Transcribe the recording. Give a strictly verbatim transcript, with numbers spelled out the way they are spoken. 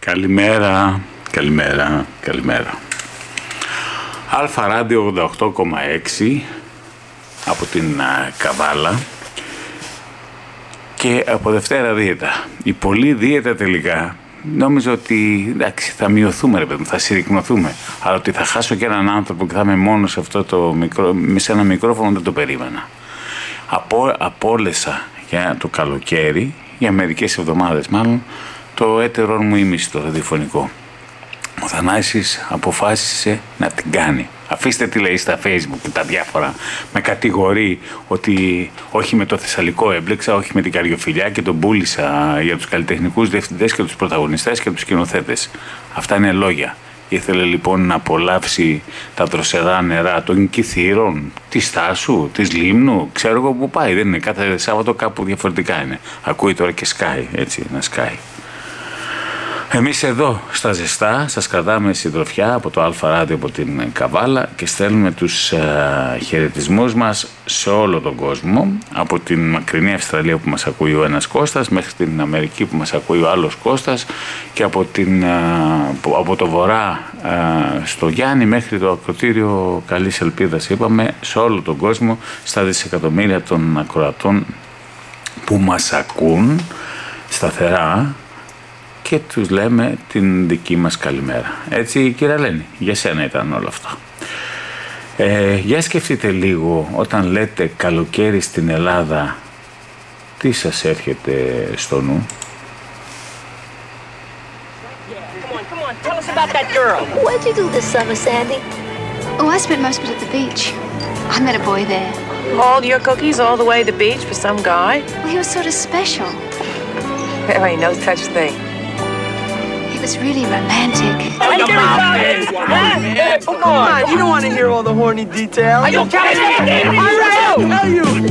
Καλημέρα, καλημέρα, καλημέρα. Αλφα Ράντιο ογδόντα οκτώ κόμμα έξι από την α, Καβάλα και από Δευτέρα δίαιτα. Η πολλή δίαιτα τελικά νόμιζα ότι εντάξει, θα μειωθούμε, ρε παιδί, θα συρρυκνωθούμε. Αλλά ότι θα χάσω και έναν άνθρωπο και θα είμαι μόνος σε αυτό το μικρό, σε ένα μικρόφωνο, δεν το περίμενα. Από, απόλεσα για το καλοκαίρι, για μερικές εβδομάδες μάλλον, το έτερό μου ήμιση το ραδιοφωνικό. Ο Θανάσης αποφάσισε να την κάνει. Αφήστε τι λέει στα Facebook και τα διάφορα. Με κατηγορεί ότι όχι με το Θεσσαλικό έμπλεξα, όχι με την Καριοφιλιά και τον πούλησα για τους καλλιτεχνικούς διευθυντές και τους πρωταγωνιστές και τους σκηνοθέτες. Αυτά είναι λόγια. Ήθελε λοιπόν να απολαύσει τα δροσερά νερά των Κιθήρων, της Τάσου, της Λίμνου. Ξέρω εγώ που πάει, δεν είναι. Κάθε Σάββατο κάπου διαφορετικά είναι. Ακούει τώρα και σκάει, έτσι, να σκάει. Εμείς εδώ στα ζεστά σας κρατάμε συντροφιά από το Αλφα Ράντιο από την Καβάλα και στέλνουμε τους ε, χαιρετισμούς μας σε όλο τον κόσμο, από την μακρινή Αυστραλία που μας ακούει ο ένας Κώστας μέχρι την Αμερική που μας ακούει ο άλλος Κώστας και από, την, ε, από το βορρά ε, στο Γιάννη μέχρι το ακροτήριο Καλής Ελπίδας, είπαμε, σε όλο τον κόσμο, στα δισεκατομμύρια των ακροατών που μας ακούν σταθερά και τους λέμε την δική μας καλημέρα. Έτσι, κύριε Ελένη, για σένα ήταν όλο αυτό. Ε, για σκεφτείτε λίγο, όταν λέτε καλοκαίρι στην Ελλάδα, τι σας έρχεται στο νου? What'd you do this summer, Sandy? Oh, I spent most of it at the beach. I met a boy there. Hauled your cookies all the way to the beach for some guy? Well, he was sort of special. There ain't no such thing. He was really romantic. Oh, you come on, you don't want to hear all the horny details. Are you kidding me? All right, I'll tell you.